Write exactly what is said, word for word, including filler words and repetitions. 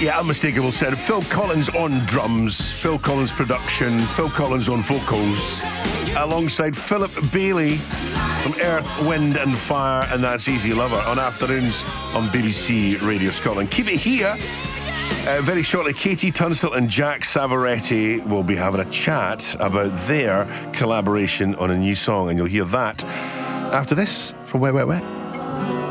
Yeah, unmistakable sound. Phil Collins on drums, Phil Collins production, Phil Collins on vocals, alongside Philip Bailey from Earth, Wind and Fire, and that's Easy Lover on Afternoons on B B C Radio Scotland. Keep it here. Uh, very shortly, Katie Tunstall and Jack Savoretti will be having a chat about their collaboration on a new song, and you'll hear that after this from Wet Wet Wet.